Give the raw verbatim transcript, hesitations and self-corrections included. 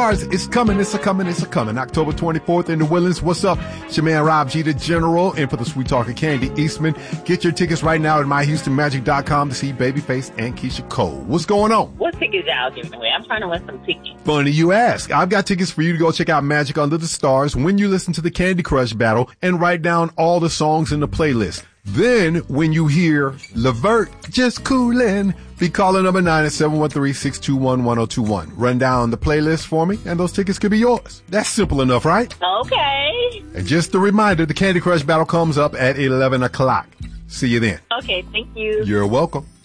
Stars. It's coming, it's a coming, it's a coming. October twenty-fourth in the Woodlands. What's up? It's your man Rob G, the General, and for the Sweet Talker Candy Eastman. Get your tickets right now at my houston magic dot com to see Babyface and Keisha Cole. What's going on? What tickets y'all giving away? I'm trying to win some tickets. Funny you ask. I've got tickets for you to go check out Magic Under the Stars when you listen to the Candy Crush battle and write down all the songs in the playlist. Then, when you hear Levert just coolin', be calling number nine at seven one three, six two one, one oh two one. Run down the playlist for me, and those tickets could be yours. That's simple enough, right? Okay. And just a reminder, the Candy Crush battle comes up at eleven o'clock. See you then. Okay, thank you. You're welcome.